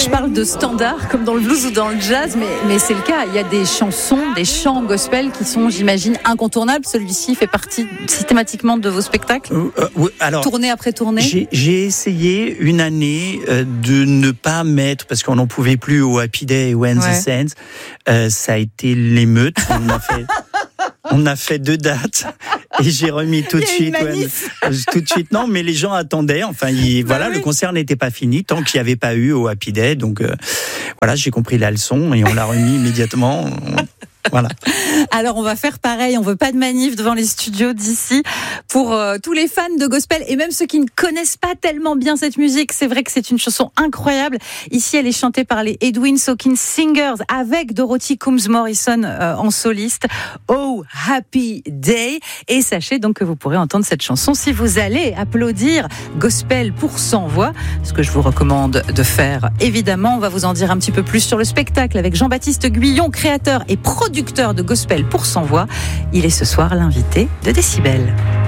Je parle de standard comme dans le blues ou dans le jazz, mais c'est le cas. Il y a des chansons, des chants gospel qui sont, j'imagine, incontournables. Celui-ci fait partie systématiquement de vos spectacles, oui, alors, tournée après tournée. J'ai essayé une année de ne pas mettre, parce qu'on n'en pouvait plus au Happy Day ou When the Saints. Ça a été l'émeute. On a fait 2 dates et j'ai remis tout de suite. Tout de suite, non, mais les gens attendaient. Enfin, le concert n'était pas fini tant qu'il n'y avait pas eu au Happy Day. Donc, j'ai compris la leçon et on l'a remis immédiatement. Voilà. Alors on va faire pareil, on veut pas de manif devant les studios d'ici pour tous les fans de gospel et même ceux qui ne connaissent pas tellement bien cette musique. C'est vrai que c'est une chanson incroyable. Ici elle est chantée par les Edwin Sawkins Singers avec Dorothy Coombs Morrison en soliste. Oh Happy Day. Et sachez donc que vous pourrez entendre cette chanson si vous allez applaudir Gospel pour 100 voix, ce que je vous recommande de faire évidemment. On va vous en dire un petit peu plus sur le spectacle avec Jean-Baptiste Guyon, créateur et producteur de Gospel pour 100 voix. Il est ce soir l'invité de Décibel.